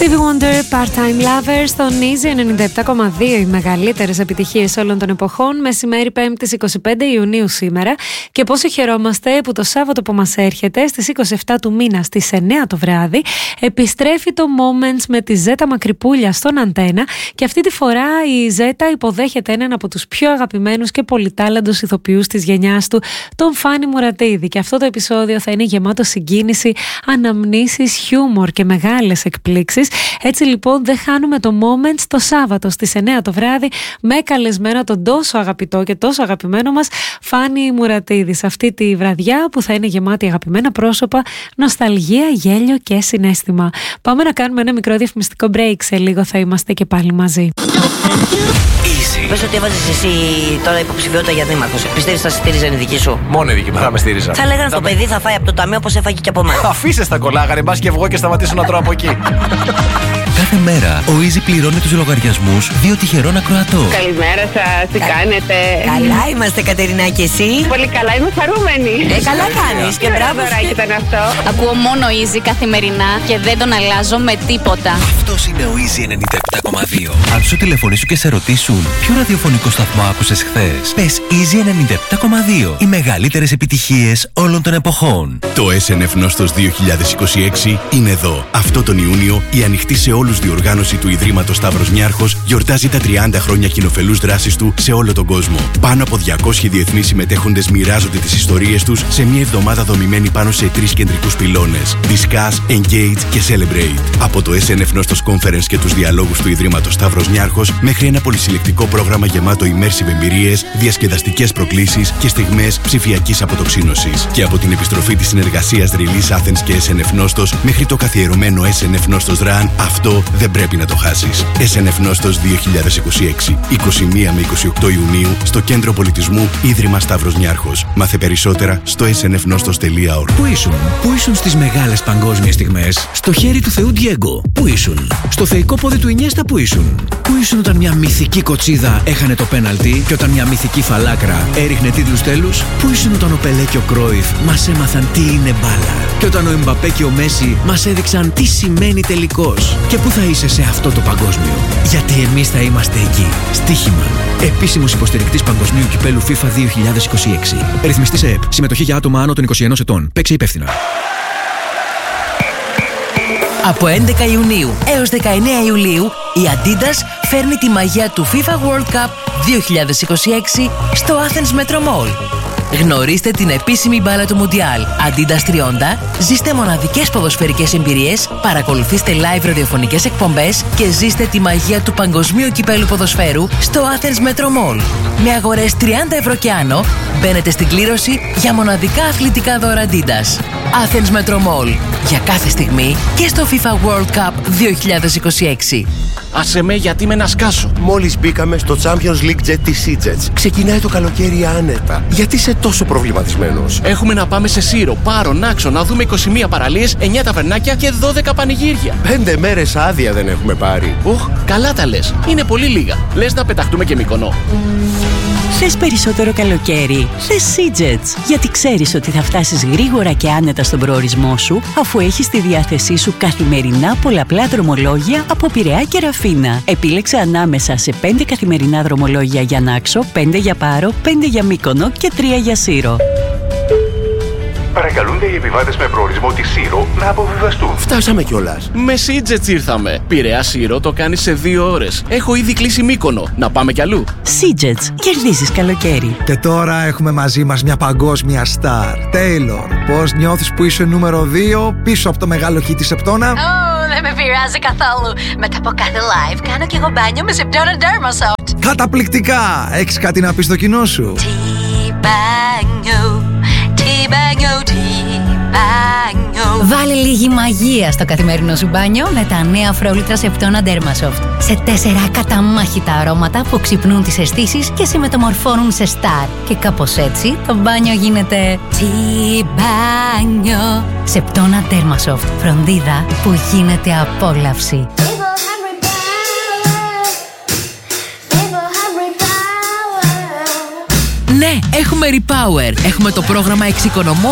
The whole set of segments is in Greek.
Stevie Wonder, Part-Time Lover, στον Easy 97,2, οι μεγαλύτερες επιτυχίες όλων των εποχών. Μεσημέρι 5ης 25 Ιουνίου σήμερα. Και πόσο χαιρόμαστε που το Σάββατο που μας έρχεται, στις 27 του μήνα, στις 9 το βράδυ, επιστρέφει το Moments με τη Ζέτα Μακρυπούλια στον Αντένα. Και αυτή τη φορά η Ζέτα υποδέχεται έναν από τους πιο αγαπημένους και πολυτάλαντους ηθοποιούς της γενιάς του, τον Φάνη Μουρατίδη. Και αυτό το επεισόδιο θα είναι γεμάτο συγκίνηση, αναμνήσεις, χιούμορ και μεγάλες εκπλήξεις. Έτσι λοιπόν δεν χάνουμε το Moments το Σάββατο στις 9 το βράδυ με καλεσμένο τον τόσο αγαπητό και τόσο αγαπημένο μας Φάνη Μουρατίδη. Σε αυτή τη βραδιά που θα είναι γεμάτη αγαπημένα πρόσωπα, νοσταλγία, γέλιο και συναίσθημα. Πάμε να κάνουμε ένα μικρό διαφημιστικό break. Σε λίγο θα είμαστε και πάλι μαζί. Πες ότι έβαζες εσύ τώρα υποψηφιότητα για δήμαρχος. Πιστεύεις θα στήριζαν η δική σου? Μόνο η δική μου θα με στήριζα. Θα λέγανε στο παιδί θα φάει από το ταμείο όπως έφαγε και από εμάς. Αφήστε τα κολλάγανε, μπας και βγω και σταματήσω να τρώω από εκεί. Κάθε μέρα ο Easy πληρώνει τους λογαριασμούς 2 τυχερών ακροατών. Καλημέρα σας, τι κάνετε? Καλά είμαστε, Κατερινά, και εσύ? Πολύ καλά, είμαι χαρούμενη. Καλά κάνεις και μπράβο. Δωράκι ήταν αυτό. Ακούω μόνο Easy καθημερινά και δεν τον αλλάζω με τίποτα. Αυτός είναι ο Easy 97,2. Αν σου τηλεφωνήσουν και σε ρωτήσουν ποιο ραδιοφωνικό σταθμό άκουσες χθες, πες Easy 97,2. Οι μεγαλύτερες επιτυχίες όλων των εποχών. Το SNF Νόστος 2026 είναι εδώ. Αυτό τον Ιούνιο η ανοιχτή σε όλους διοργάνωση του Ιδρύματος Σταύρος Νιάρχος γιορτάζει τα 30 χρόνια κοινοφελούς δράσης του σε όλο τον κόσμο. Πάνω από 200 διεθνείς συμμετέχοντες μοιράζονται τις ιστορίες τους σε μια εβδομάδα δομημένη πάνω σε 3 κεντρικούς πυλώνες: Discuss, Engage και Celebrate. Από το SNF Νόστος Conference και τους διαλόγους του Ιδρύματος Σταύρος Νιάρχος μέχρι ένα πολυσυλλεκτικό πρόγραμμα γεμάτο immersive εμπειρίες, διασκεδαστικές προκλήσεις και στιγμές ψηφιακής αποτοξίνωσης. Και από την επιστροφή της συνεργασίας Release Athens και SNF Νόστος μέχρι το καθιερωμένο SNF Νόστος Run, αυτό δεν πρέπει να το χάσεις. SNF Νόστος 2026, 21 με 28 Ιουνίου, στο Κέντρο Πολιτισμού Ίδρυμα Σταύρος Νιάρχος. Μάθε περισσότερα στο snfnostos.org. Πού ήσουν στις μεγάλες παγκόσμιες στιγμές? Στο χέρι του Θεού Ντιέγκο. Πού ήσουν? Στο θεϊκό πόδι του Ινιέστα. Πού ήσουν? Πού ήσουν όταν μια μυθική κοτσίδα έχανε το πέναλτι και όταν μια μυθική φαλάκρα έριχνε τίτλους τέλους? Πού ήσουν όταν ο Πελέ και ο Κρόιφ μας έμαθαν τι είναι μπάλα? Και όταν ο Εμπαπέ και ο Μέση μας έδειξαν τι σημαίνει τελικός? Και πού θα είσαι σε αυτό το παγκόσμιο? Γιατί εμείς θα είμαστε εκεί. Στοίχημα. Επίσημος υποστηρικτής Παγκοσμίου Κυπέλου FIFA 2026. Ρυθμιστή σε ΕΠ. Συμμετοχή για άτομα άνω των 21 ετών. Παίξε υπεύθυνα. Από 11 Ιουνίου έως 19 Ιουλίου, η Adidas φέρνει τη μαγεία του FIFA World Cup 2026 στο Athens Metro Mall. Γνωρίστε την επίσημη μπάλα του Μουντιάλ Adidas 30, ζήστε μοναδικές ποδοσφαιρικές εμπειρίες, παρακολουθήστε live ραδιοφωνικές εκπομπές και ζήστε τη μαγεία του Παγκοσμίου Κυπέλου Ποδοσφαίρου στο Athens Metro Mall. Με αγορές 30 ευρώ και άνω, μπαίνετε στην κλήρωση για μοναδικά αθλητικά δώρα Adidas. Athens Metro Mall. Για κάθε στιγμή και στο FIFA World Cup 2026. Άσε με, γιατί με να σκάσω. Μόλις μπήκαμε στο Champions League Jet της SeaJets. Ξεκινάει το καλοκαίρι άνετα. Γιατί είσαι τόσο προβληματισμένος? Έχουμε να πάμε σε Σύρο, Πάρο, Νάξο, να δούμε 21 παραλίες, 9 ταβερνάκια και 12 πανηγύρια. 5 μέρες άδεια δεν έχουμε πάρει. Καλά τα λες. Είναι πολύ λίγα. Λες να πεταχτούμε και Μυκονό? Θες περισσότερο καλοκαίρι? Θες SeaJets. Γιατί ξέρεις ότι θα φτάσεις γρήγορα και άνετα στον προορισμό σου, αφού έχεις στη διάθεσή σου καθημερινά πολλαπλά δρομολόγια από Πειραιά και Ραφίνα. Επίλεξε ανάμεσα σε 5 καθημερινά δρομολόγια για Νάξο, 5 για Πάρο, 5 για Μύκονο και 3 για Σύρο. Παρακαλούνται οι επιβάτες με προορισμό τη Σύρο να αποβιβαστούν. Φτάσαμε κιόλας. Με SeaJets ήρθαμε. Πειραιά Σύρο το κάνεις σε 2 ώρες. Έχω ήδη κλείσει Μύκονο. Να πάμε κι αλλού. SeaJets. Κερδίζεις καλοκαίρι. Και τώρα έχουμε μαζί μας μια παγκόσμια στάρ. Taylor, πώς νιώθεις που είσαι νούμερο 2 πίσω από το μεγάλο χι της Σεπτόνα? Δεν με πειράζει καθόλου. Μετά από κάθε live κάνω κι εγώ μπάνιο με Σεπτόνα Dermasoft. Καταπληκτικά! Έχεις κάτι να πεις στο κοινό σου? Βάλε λίγη μαγεία στο καθημερινό σου μπάνιο με τα νέα αφρόλυτρα Σεπτόνα Dermasoft. Σε 4 καταμάχητα αρώματα που ξυπνούν τις αισθήσεις και σε μεταμορφώνουν σε στάρ. Και κάπως έτσι το μπάνιο γίνεται μπάνιο. Σεπτόνα Dermasoft. Φροντίδα που γίνεται απόλαυση. Ναι, έχουμε Repower. Έχουμε το πρόγραμμα Εξοικονομώ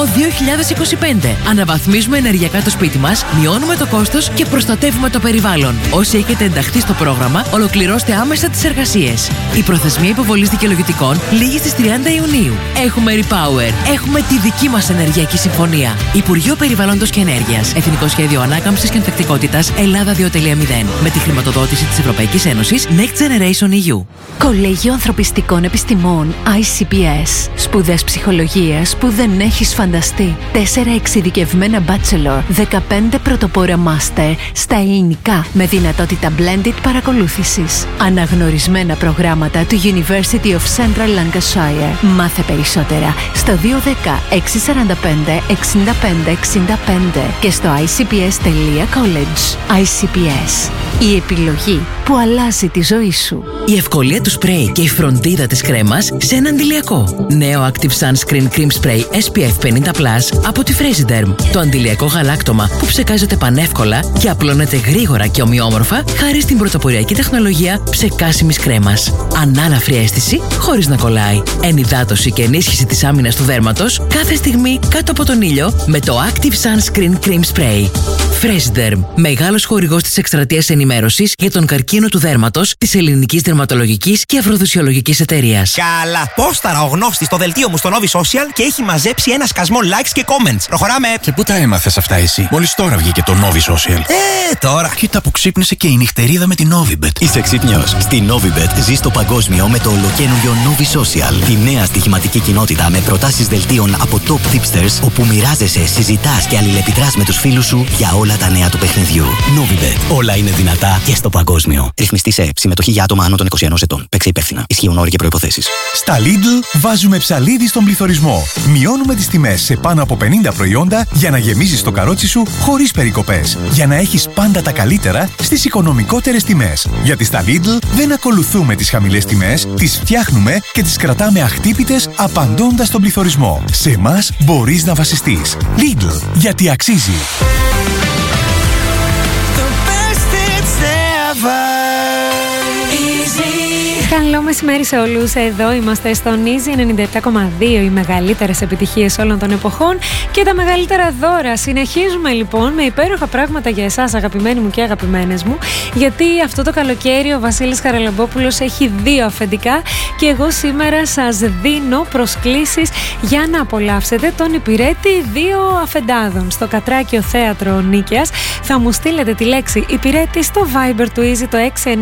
2025. Αναβαθμίζουμε ενεργειακά το σπίτι μας, μειώνουμε το κόστος και προστατεύουμε το περιβάλλον. Όσοι έχετε ενταχθεί στο πρόγραμμα, ολοκληρώστε άμεσα τις εργασίες. Η προθεσμία υποβολής δικαιολογητικών λήγει στις 30 Ιουνίου. Έχουμε Repower. Έχουμε τη δική μας ενεργειακή συμφωνία. Υπουργείο Περιβάλλοντος και Ενέργειας. Εθνικό Σχέδιο Ανάκαμψης και Ανθεκτικότητας Ελλάδα 2.0. Με τη χρηματοδότηση της Ευρωπαϊκής Ένωσης Next Generation EU. Κολέγιο Ανθρωπιστικών Επιστημών ICPS. Σπουδές ψυχολογίας που δεν έχεις φανταστεί. 4 εξειδικευμένα bachelor, 15 πρωτοπόρα master στα ελληνικά με δυνατότητα blended παρακολούθησης. Αναγνωρισμένα προγράμματα του University of Central Lancashire. Μάθε περισσότερα στο 210 645 65 65 και στο icps.college. ICPS. Η επιλογή που αλλάζει τη ζωή σου. Η ευκολία του σπρέι και η φροντίδα της κρέμας σε ένα αντιλιακό. Νέο Active Sunscreen Cream Spray SPF 50+ από τη Fresiderm. Το αντιλιακό γαλάκτωμα που ψεκάζεται πανεύκολα και απλώνεται γρήγορα και ομοιόμορφα χάρη στην πρωτοποριακή τεχνολογία ψεκάσιμης κρέμας. Ανάλαφρη αίσθηση χωρίς να κολλάει. Ενυδάτωση και ενίσχυση της άμυνας του δέρματος κάθε στιγμή κάτω από τον ήλιο με το Active Sunscreen Cream Spray. Fresiderm, μεγάλος χορηγός της εκστρατείας ενημέρωσης για τον καρκίνο του δέρματος της Ελληνικής Δερματολογικής και Αφροδισιολογικής Εταιρείας. Καλά, πόσταρα ο γνώστης στο δελτίο μου στο Novi Social και έχει μαζέψει ένα σκασμό likes και comments. Προχωράμε. Και πού τα έμαθες αυτά εσύ? Μόλις τώρα βγήκε το Novi Social. Τώρα. Κοίτα που ξύπνησε και η νυχτερίδα με την Novibet. Είσαι ξύπνιος. Στη Novibet ζεις το παγκόσμιο με το ολοκαίνουργιο Novi Social. Τη νέα στοιχηματική κοινότητα με προτάσεις δελτίων από top tipsters, όπου μοιράζεσαι, συζητάς και αλληλεπιδράς με τους φίλους σου για όλα τα νέα του παιχνιδιού. Novibet. Όλα είναι δυνατά και στο παγκόσμιο. Ρυθμιστή σε συμμετοχή για άτομα άνω των 21 ετών. Παίξε υπεύθυνα. Ισχύουν όροι και προϋποθέσεις. Στα Lidl βάζουμε ψαλίδι στον πληθωρισμό. Μειώνουμε τις τιμές σε πάνω από 50 προϊόντα για να γεμίζεις το καρότσι σου χωρίς περικοπές. Για να έχεις πάντα τα καλύτερα στις οικονομικότερες τιμές. Γιατί στα Lidl δεν ακολουθούμε τις χαμηλές τιμές, τις φτιάχνουμε και τις κρατάμε αχτύπητες απαντώντας στον πληθωρισμό. Σε εμάς μπορείς να βασιστείς. Lidl, γιατί αξίζει. Καλό μεσημέρι σε όλους. Εδώ είμαστε στον Easy 97,2, οι μεγαλύτερες επιτυχίες όλων των εποχών και τα μεγαλύτερα δώρα. Συνεχίζουμε λοιπόν με υπέροχα πράγματα για εσάς, αγαπημένοι μου και αγαπημένες μου, γιατί αυτό το καλοκαίρι ο Βασίλης Χαραλαμπόπουλος έχει 2 αφεντικά και εγώ σήμερα σας δίνω προσκλήσεις για να απολαύσετε τον υπηρέτη 2 αφεντάδων στο Κατράκιο Θέατρο Νίκαιας. Θα μου στείλετε τη λέξη υπηρέτη στο Viber του Easy το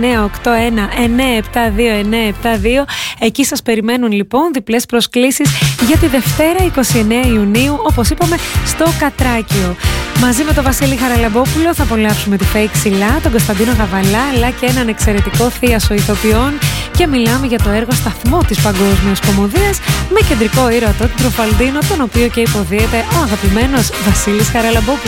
6981 972 972. Εκεί σας περιμένουν λοιπόν διπλές προσκλήσεις για τη Δευτέρα 29 Ιουνίου, όπως είπαμε, στο Κατράκιο. Μαζί με τον Βασίλη Χαραλαμπόπουλο θα απολαύσουμε τη Φέη Ξυλά, τον Κωνσταντίνο Γαβαλά, αλλά και έναν εξαιρετικό θίασο ηθοποιών και μιλάμε για το έργο Σταθμό της Παγκόσμιας Κομμωδίας με κεντρικό ήρωα τον Τρουφαλντίνο, τον οποίο και υποδίεται ο αγαπημένος Βασίλης Χαραλαμπόπουλος.